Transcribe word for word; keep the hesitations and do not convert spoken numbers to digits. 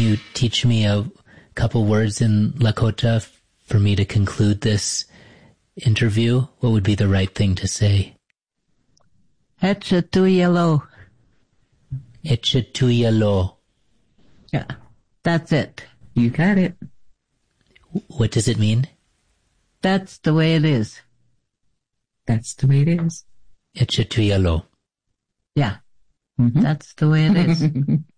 you teach me a couple words in Lakota for me to conclude this interview? What would be the right thing to say? Etchetuyalo. Etchetuyalo. Yeah, that's it. You got it. What does it mean? That's the way it is. That's the way it is. Etchetuyalo. Yeah, Mm-hmm. that's the way it is.